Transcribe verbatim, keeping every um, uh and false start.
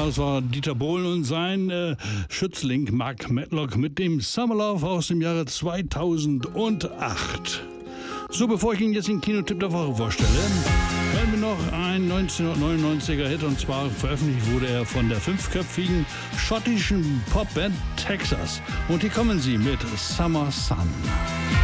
Ja, es war Dieter Bohlen und sein äh, Schützling Mark Medlock mit dem Summer Love aus dem Jahre zweitausendacht. So, bevor ich Ihnen jetzt den Kinotipp der Woche vorstelle, hören wir noch einen neunzehnhundertneunundneunziger Hit, und zwar veröffentlicht wurde er von der fünfköpfigen schottischen Popband Texas. Und hier kommen sie mit Summer Sun.